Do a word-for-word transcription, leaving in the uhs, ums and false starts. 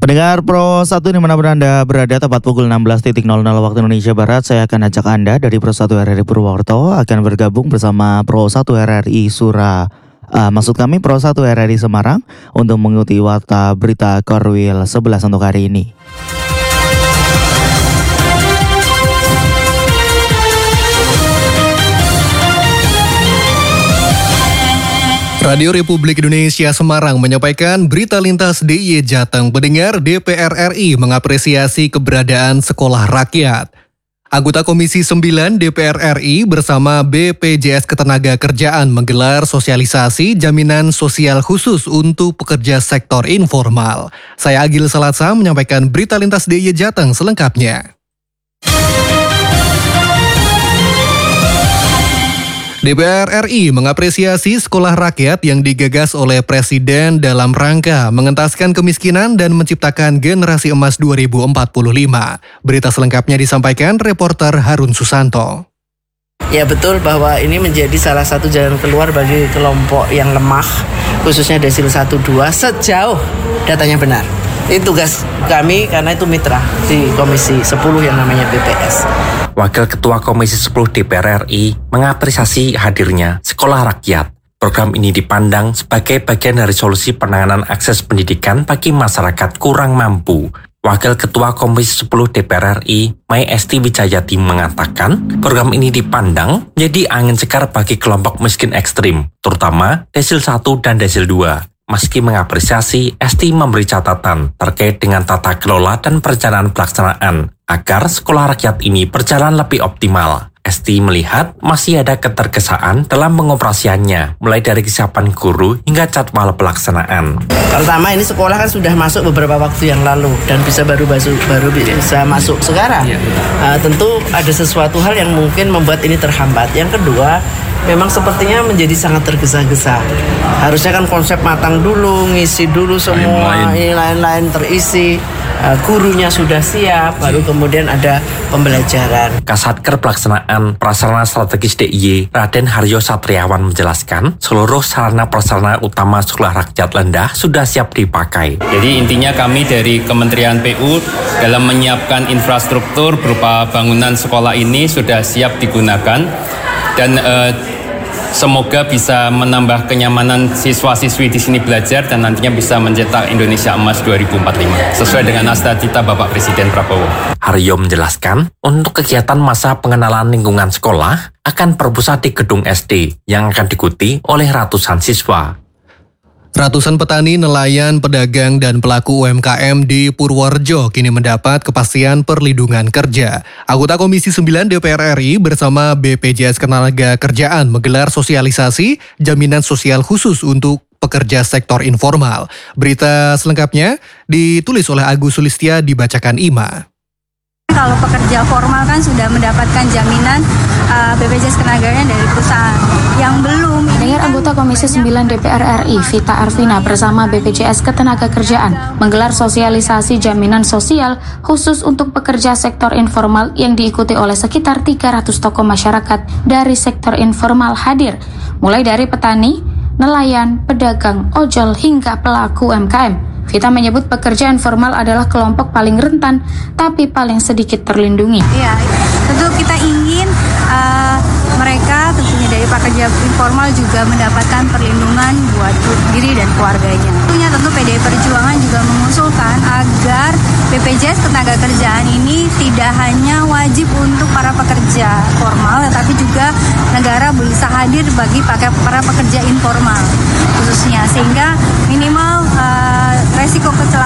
Pendengar Pro satu dimanapun Anda berada, tepat pukul enam belas waktu Indonesia Barat, saya akan ajak Anda dari Pro satu R R I Purwokerto akan bergabung bersama Pro satu R R I Sura, uh, maksud kami Pro satu R R I Semarang untuk mengikuti warta berita Korwil sebelas untuk hari ini. Radio Republik Indonesia Semarang menyampaikan berita lintas D I Y Jateng. Pendengar, D P R R I mengapresiasi keberadaan sekolah rakyat. Anggota Komisi sembilan D P R R I bersama B P J S Ketenagakerjaan menggelar sosialisasi jaminan sosial khusus untuk pekerja sektor informal. Saya Agil Salatsa menyampaikan berita lintas D I Y Jateng selengkapnya. D P R R I mengapresiasi sekolah rakyat yang digagas oleh Presiden dalam rangka mengentaskan kemiskinan dan menciptakan generasi emas dua ribu empat puluh lima. Berita selengkapnya disampaikan reporter Harun Susanto. Ya betul bahwa ini menjadi salah satu jalan keluar bagi kelompok yang lemah, khususnya desil satu dua sejauh datanya benar. Itu tugas kami karena itu mitra di Komisi sepuluh yang namanya B P S. Wakil Ketua Komisi sepuluh D P R R I mengapresiasi hadirnya Sekolah Rakyat. Program ini dipandang sebagai bagian dari solusi penanganan akses pendidikan bagi masyarakat kurang mampu. Wakil Ketua Komisi sepuluh D P R R I, Mai Esti Wijayati mengatakan, program ini dipandang menjadi angin segar bagi kelompok miskin ekstrim, terutama desil satu dan desil dua. Meski mengapresiasi, Esti memberi catatan terkait dengan tata kelola dan perencanaan pelaksanaan agar sekolah rakyat ini berjalan lebih optimal. Esti melihat masih ada ketergesaan dalam pengoperasiannya, mulai dari kesiapan guru hingga jadwal pelaksanaan. Pertama, ini sekolah kan sudah masuk beberapa waktu yang lalu dan bisa baru baru, baru bisa masuk sekarang. Uh, tentu ada sesuatu hal yang mungkin membuat ini terhambat. Yang kedua, memang sepertinya menjadi sangat tergesa-gesa. Harusnya kan konsep matang dulu, ngisi dulu semua, ini lain-lain terisi, uh, gurunya sudah siap, baru kemudian ada pembelajaran. Kasatker Pelaksanaan Prasarana Strategis D I Y, Raden Haryo Satriawan menjelaskan, seluruh sarana prasarana utama sekolah rakyat rendah sudah siap dipakai. Jadi intinya kami dari Kementerian P U dalam menyiapkan infrastruktur berupa bangunan sekolah ini sudah siap digunakan dan uh, semoga bisa menambah kenyamanan siswa-siswi di sini belajar dan nantinya bisa mencetak Indonesia Emas dua ribu empat puluh lima sesuai dengan cita-cita Bapak Presiden Prabowo. Haryo menjelaskan, untuk kegiatan masa pengenalan lingkungan sekolah akan berpusat di gedung S D yang akan diikuti oleh ratusan siswa. Ratusan petani, nelayan, pedagang, dan pelaku U M K M di Purworejo kini mendapat kepastian perlindungan kerja. Anggota Komisi sembilan D P R R I bersama B P J S Ketenagakerjaan menggelar sosialisasi jaminan sosial khusus untuk pekerja sektor informal. Berita selengkapnya ditulis oleh Agus Sulistia, dibacakan Ima. Kalau pekerja formal kan sudah mendapatkan jaminan uh, B P J S Ketenagakerjaan dari perusahaan. Yang belum, dengar anggota Komisi sembilan D P R R I Vita Arvina bersama B P J S Ketenagakerjaan menggelar sosialisasi jaminan sosial khusus untuk pekerja sektor informal yang diikuti oleh sekitar tiga ratus tokoh masyarakat dari sektor informal hadir, mulai dari petani, nelayan, pedagang, ojol hingga pelaku U M K M. Vita menyebut pekerja informal adalah kelompok paling rentan, tapi paling sedikit terlindungi. Iya, tentu kita ingin uh, mereka tentunya dari pekerja informal juga mendapatkan perlindungan buat diri dan keluarganya. Tentunya tentu P D I Perjuangan juga mengusulkan agar B P J S Ketenagakerjaan ini tidak hanya wajib untuk para pekerja formal, tetapi juga negara bisa hadir bagi para pekerja informal khususnya, sehingga minimal uh, resiko kecelakaan